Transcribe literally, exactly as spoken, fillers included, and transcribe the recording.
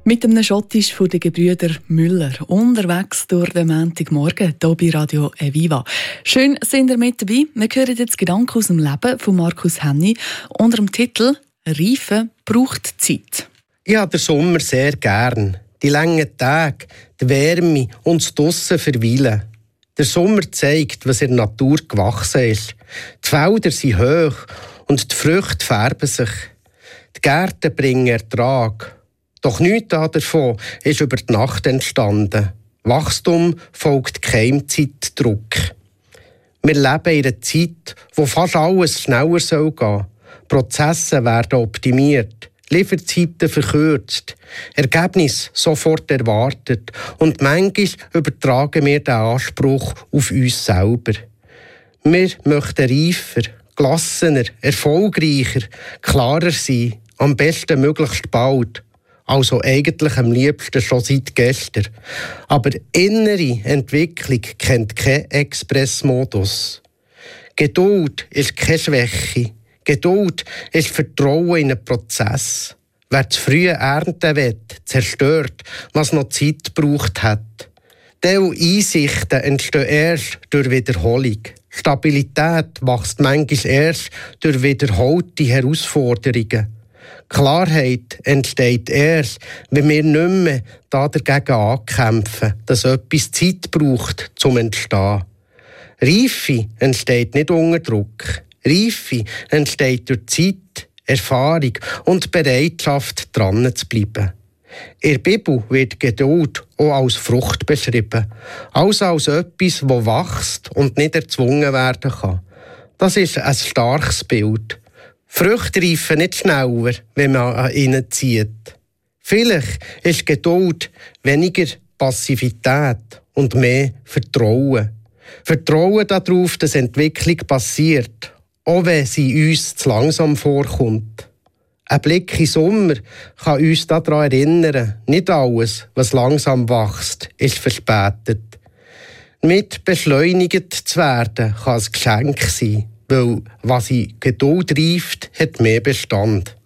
Mit einem Schottisch von den Gebrüder Müller unterwegs durch den Montagmorgen hier bei Radio Viva. Schön sind ihr mit dabei. Wir hören jetzt Gedanken aus dem Leben von Markus Henny unter dem Titel «Reifen braucht Zeit». Ich habe den Sommer sehr gern. Die langen Tage, die Wärme und das draussen verweilen. Der Sommer zeigt, was in der Natur gewachsen ist. Die Felder sind hoch und die Früchte färben sich. Die Gärten bringen Ertrag. Doch nichts davon ist über die Nacht entstanden. Wachstum folgt keinem Zeitdruck. Wir leben in einer Zeit, wo fast alles schneller soll gehen. Prozesse werden optimiert, Lieferzeiten verkürzt, Ergebnisse sofort erwartet und manchmal übertragen wir den Anspruch auf uns selber. Wir möchten reifer, gelassener, erfolgreicher, klarer sein, am besten möglichst bald. Also eigentlich am liebsten schon seit gestern. Aber innere Entwicklung kennt keinen Expressmodus. Geduld ist keine Schwäche. Geduld ist Vertrauen in einen Prozess. Wer zu früh ernten will, zerstört, was noch Zeit gebraucht hat. Diese Einsichten entstehen erst durch Wiederholung. Stabilität wächst manchmal erst durch wiederholte Herausforderungen. Klarheit entsteht erst, wenn wir nicht mehr dagegen ankämpfen, dass etwas Zeit braucht, zum Entstehen. Reife entsteht nicht unter Druck. Reife entsteht durch Zeit, Erfahrung und Bereitschaft, dran zu bleiben. In der Bibel wird Geduld auch als Frucht beschrieben, also als etwas, das wächst und nicht erzwungen werden kann. Das ist ein starkes Bild. Früchte reifen nicht schneller, wenn man an ihnen zieht. Vielleicht ist Geduld weniger Passivität und mehr Vertrauen. Vertrauen darauf, dass Entwicklung passiert, auch wenn sie uns zu langsam vorkommt. Ein Blick in den Sommer kann uns daran erinnern, nicht alles, was langsam wächst, ist verspätet. Mit beschleunigt zu werden, kann ein Geschenk sein. Weil was in Geduld reift, hat mehr Bestand.